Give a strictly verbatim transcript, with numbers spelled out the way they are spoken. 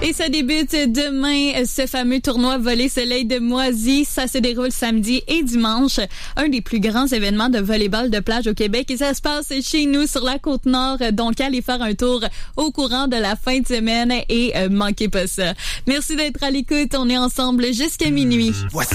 Et ça débute demain, ce fameux tournoi volley soleil de Moisy. Ça se déroule samedi et dimanche. Un des plus grands événements de volleyball de plage au Québec. Et ça se passe chez nous sur la Côte-Nord. Donc, allez faire un tour au courant de la fin de semaine et euh, manquez pas ça. Merci d'être à l'écoute. On est ensemble jusqu'à minuit. Voici